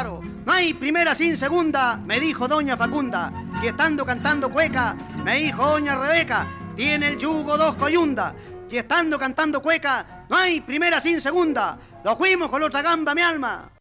Álvaro, no hay primera sin segunda, me dijo doña Facunda. Y estando cantando cueca, me dijo doña Rebeca, tiene el yugo dos coyundas. Y estando cantando cueca, no hay primera sin segunda, lo fuimos con otra gamba, mi alma.